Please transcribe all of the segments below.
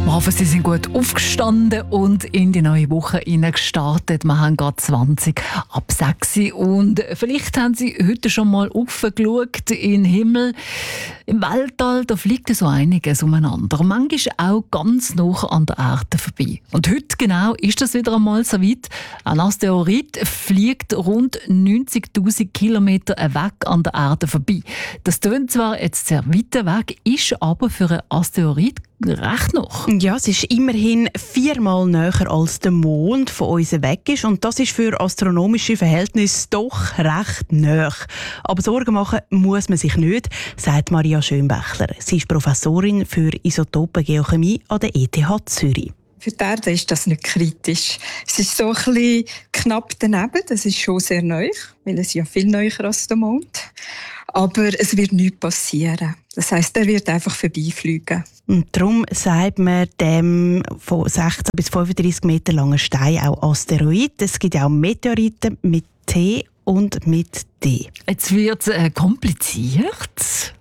Wir hoffen, Sie sind gut aufgestanden und in die neue Woche gestartet. Wir haben gerade 20 ab 6 und vielleicht haben Sie heute schon mal aufgeschaut in den Himmel. Im Weltall da fliegt so einiges umeinander, manchmal auch ganz nah an der Erde vorbei. Und heute genau ist das wieder einmal so weit. Ein Asteroid fliegt rund 90'000 Kilometer weg an der Erde vorbei. Das tönt zwar jetzt sehr weit weg, ist aber für einen Asteroid recht noch. Ja, es ist immerhin 4-mal näher als der Mond von uns weg ist. Und das ist für astronomische Verhältnisse doch recht nah. Aber Sorgen machen muss man sich nicht, sagt Maria Schönbächler. Sie ist Professorin für Isotopengeochemie an der ETH Zürich. Für die Erde ist das nicht kritisch. Es ist so ein bisschen knapp daneben, das ist schon sehr neu, weil es ja viel näher als der Mond. Aber es wird nichts passieren. Das heisst, er wird einfach vorbeifliegen. Und darum sagt man dem von 16 bis 35 Meter langen Stein auch Asteroid. Es gibt auch Meteoriten mit T und mit D. Jetzt wird es kompliziert.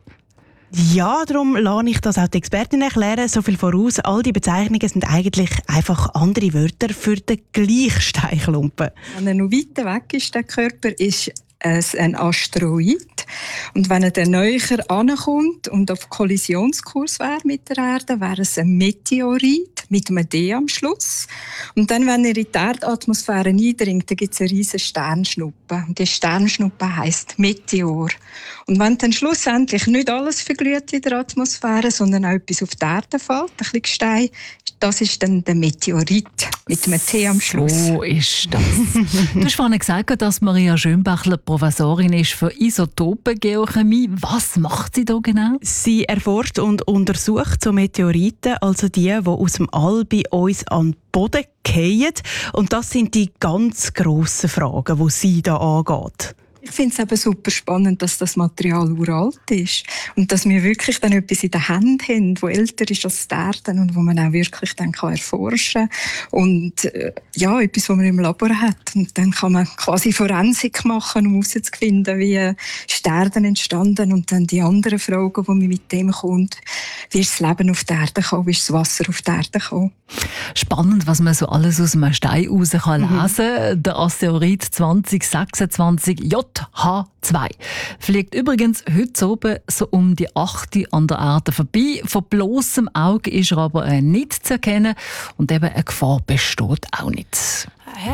Ja, darum lasse ich das auch die Expertin erklären. So viel voraus, all die Bezeichnungen sind eigentlich einfach andere Wörter für den gleichen Steinklumpen. Wenn er noch weiter weg ist, der Körper, ist es ein Asteroid. Und wenn er dann näher ankommt und auf Kollisionskurs wäre mit der Erde, wäre es ein Meteorit mit einem D am Schluss. Und dann, wenn er in die Erdatmosphäre eindringt, dann gibt es eine riesige Sternschnuppe. Und die Sternschnuppe heisst Meteor. Und wenn dann schlussendlich nicht alles verglüht in der Atmosphäre, sondern auch etwas auf die Erde fällt, ein bisschen Gestein, das ist dann der Meteorit mit einem T am Schluss. So ist das. Du hast vorhin gesagt, dass Maria Schönbächler Professorin ist für Isotopengeochemie. Was macht sie da genau? Sie erforscht und untersucht so Meteoriten, also die aus dem All bei uns an den Boden fallen. Und das sind die ganz grossen Fragen, die sie da angeht. Ich finde es eben super spannend, dass das Material uralt ist und dass wir wirklich dann etwas in der Hand haben, das älter ist als die Erde und wo man auch wirklich dann erforschen kann. Und ja, etwas, was man im Labor hat. Und dann kann man quasi Forensik machen, um herauszufinden, wie ist die Erde entstanden und dann die anderen Fragen, die man mit dem kommt. Wie ist das Leben auf der Erde gekommen? Wie ist das Wasser auf der Erde gekommen? Spannend, was man so alles aus einem Stein raus lesen kann. Der Asteroid 2026 JH2 fliegt übrigens heute oben so um die 8 an der Erde vorbei. Von bloßem Auge ist er aber nicht zu erkennen und eben eine Gefahr besteht auch nicht.